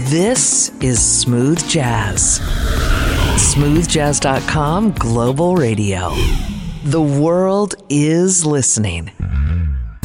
This is Smooth Jazz. Smoothjazz.com Global Radio. The world is listening.